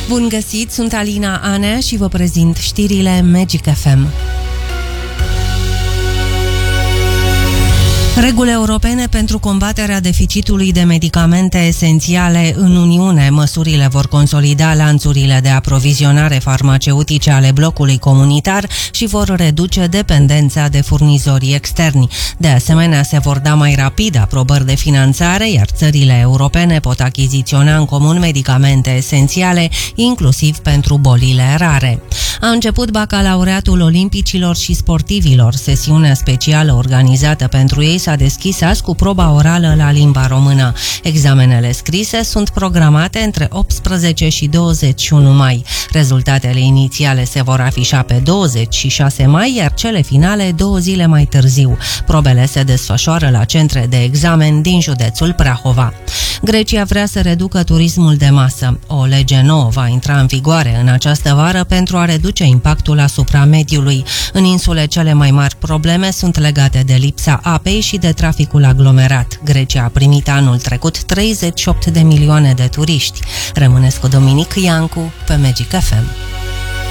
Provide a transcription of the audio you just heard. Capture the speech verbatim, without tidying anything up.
Bun găsit, sunt Alina Anea și vă prezint știrile Magic F M. Reguli europene pentru combaterea deficitului de medicamente esențiale în Uniune. Măsurile vor consolida lanțurile de aprovizionare farmaceutice ale blocului comunitar și vor reduce dependența de furnizorii externi. De asemenea, se vor da mai rapid aprobări de finanțare, iar țările europene pot achiziționa în comun medicamente esențiale, inclusiv pentru bolile rare. A început bacalaureatul olimpicilor și sportivilor. Sesiunea specială organizată pentru ei s-a deschis azi cu proba orală la limba română. Examenele scrise sunt programate între optsprezece și douăzeci și unu mai. Rezultatele inițiale se vor afișa pe douăzeci și șase mai, iar cele finale două zile mai târziu. Probele se desfășoară la centre de examen din județul Prahova. Grecia vrea să reducă turismul de masă. O lege nouă va intra în vigoare în această vară pentru a reduce impactul asupra mediului. În insule, cele mai mari probleme sunt legate de lipsa apei și de traficul aglomerat. Grecia a primit anul trecut treizeci și opt de milioane de turiști. Rămâneți cu Dominic Iancu pe Magic F M.